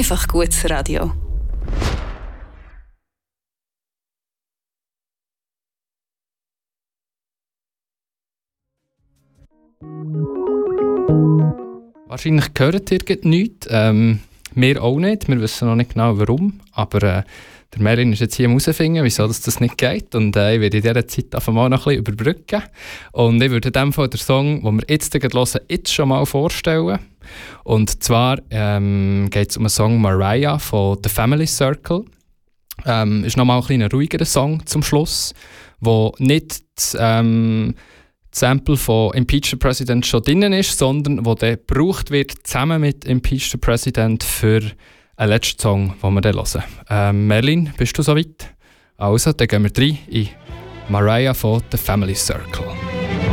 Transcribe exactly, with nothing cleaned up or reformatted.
Einfach gutes Radio. Wahrscheinlich gehört ihr nichts. Ähm, wir auch nicht. Wir wissen noch nicht genau warum. Aber äh, der Merlin ist jetzt hier herausfinden, wieso das, das nicht geht. Und äh, ich werde in dieser Zeit einfach mal noch ein bisschen überbrücken. Und ich würde in dem Fall den Song, den wir jetzt hören, jetzt schon mal vorstellen. Und zwar ähm, geht es um den Song Mariah von The Family Circle. Ähm, ist nochmal ein bisschen ein ruhigerer Song zum Schluss, wo nicht ähm, das Sample von Impeach the President schon drin ist, sondern wo der gebraucht wird, zusammen mit Impeach the President für einen letzten Song, den wir dann hören. Ähm, Merlin, bist du soweit? Also, dann gehen wir rein in Mariah von The Family Circle.